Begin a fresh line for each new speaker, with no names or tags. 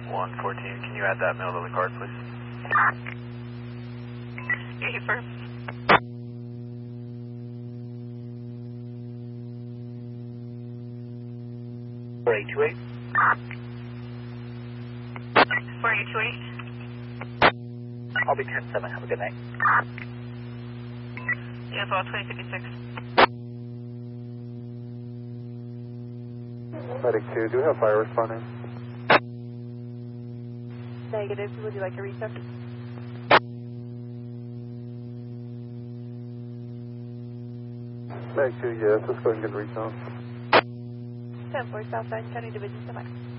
114, can you add that mail to the card, please?
Here, first.
For 828.
4828.
I'll be 10-7. Have a good night.
Yeah, about 2056.
Medic 2, do you have fire responding?
Negative. Would you like a reset?
Medic 2, yes. Let's go ahead and get recon.
10-4 Southside County Division 7.